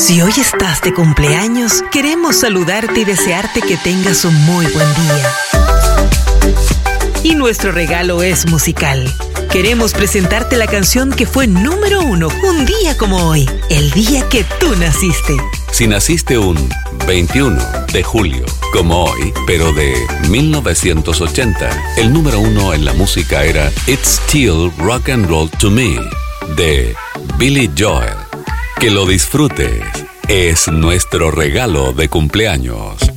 Si hoy estás de cumpleaños, queremos saludarte y desearte que tengas un muy buen día. Y nuestro regalo es musical. Queremos presentarte la canción que fue número 1 un día como hoy, el día que tú naciste. Si naciste un 21 de julio, como hoy, pero de 1980, el número 1 en la música era It's Still Rock and Roll to Me, de Billy Joel. Que lo disfrutes, es nuestro regalo de cumpleaños.